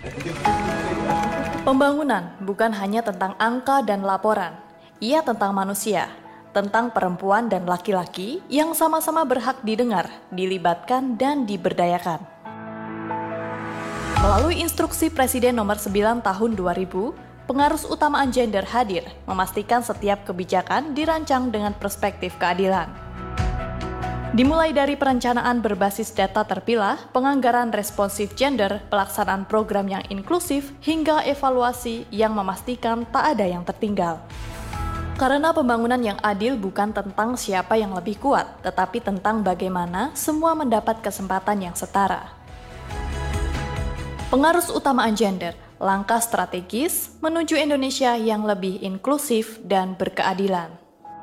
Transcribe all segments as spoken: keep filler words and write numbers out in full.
Pembangunan bukan hanya tentang angka dan laporan, ia tentang manusia, tentang perempuan dan laki-laki yang sama-sama berhak didengar, dilibatkan, dan diberdayakan. Melalui instruksi Presiden nomor sembilan tahun dua ribu, pengarus utamaan gender hadir, memastikan setiap kebijakan dirancang dengan perspektif keadilan. Dimulai dari perencanaan berbasis data terpilah, penganggaran responsif gender, pelaksanaan program yang inklusif, hingga evaluasi yang memastikan tak ada yang tertinggal. Karena pembangunan yang adil bukan tentang siapa yang lebih kuat, tetapi tentang bagaimana semua mendapat kesempatan yang setara. Pengarus utamaan gender, langkah strategis menuju Indonesia yang lebih inklusif dan berkeadilan.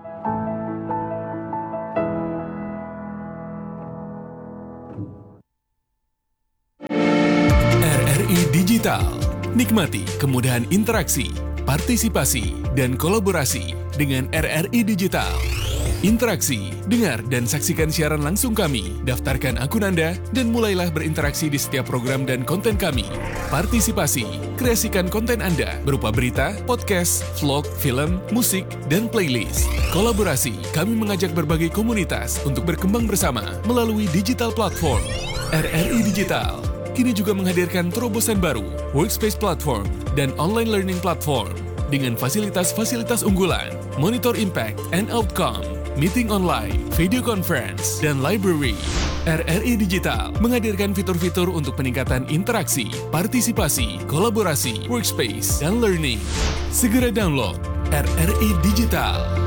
Digital. Nikmati kemudahan interaksi, partisipasi, dan kolaborasi dengan R R I Digital. Interaksi, dengar dan saksikan siaran langsung kami, daftarkan akun Anda, dan mulailah berinteraksi di setiap program dan konten kami. Partisipasi, kreasikan konten Anda berupa berita, podcast, vlog, film, musik, dan playlist. Kolaborasi, kami mengajak berbagai komunitas untuk berkembang bersama melalui digital platform. R R I Digital kini juga menghadirkan terobosan baru, workspace platform, dan online learning platform dengan fasilitas-fasilitas unggulan, monitor impact and outcome, meeting online, video conference, dan library. R R I Digital menghadirkan fitur-fitur untuk peningkatan interaksi, partisipasi, kolaborasi, workspace, dan learning. Segera download R R I Digital.